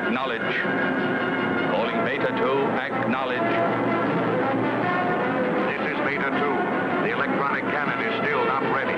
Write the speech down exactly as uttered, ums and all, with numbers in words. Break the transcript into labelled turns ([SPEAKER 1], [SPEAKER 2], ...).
[SPEAKER 1] acknowledge. Calling Beta two, acknowledge.
[SPEAKER 2] This is Beta two. The electronic cannon is still not ready.